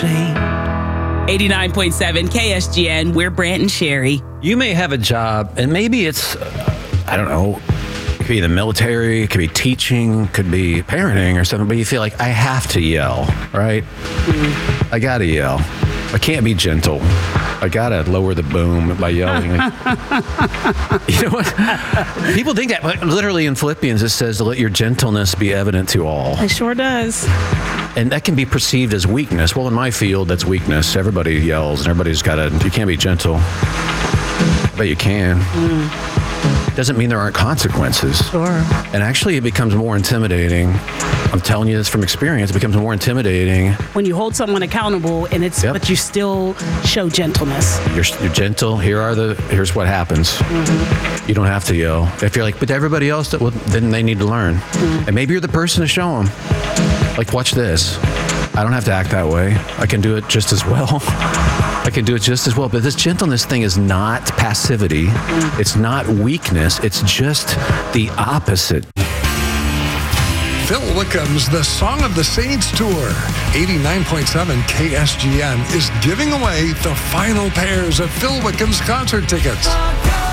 shame. 89.7 KSGN, we're Brant and Sherry. You may have a job, and maybe it's, I don't know, it could be the military, it could be teaching, could be parenting or something, but you feel like, I have to yell, right? I gotta yell. I can't be gentle. I gotta lower the boom by yelling. You know what? People think that, but literally in Philippians it says, let your gentleness be evident to all. It sure does. And that can be perceived as weakness. Well, in my field, that's weakness. Everybody yells, and everybody's you can't be gentle. But you can. Doesn't mean there aren't consequences. Sure. And actually, it becomes more intimidating. I'm telling you this from experience. It becomes more intimidating. When you hold someone accountable, and but you still show gentleness. You're gentle. Here's what happens. You don't have to yell. If you're like, but everybody else, then they need to learn. And maybe you're the person to show them. Like, watch this. I don't have to act that way. I can do it just as well. But this gentleness thing is not passivity. It's not weakness. It's just the opposite. Phil Wickham's The Song of the Saints Tour. 89.7 KSGN is giving away the final pairs of Phil Wickham's concert tickets.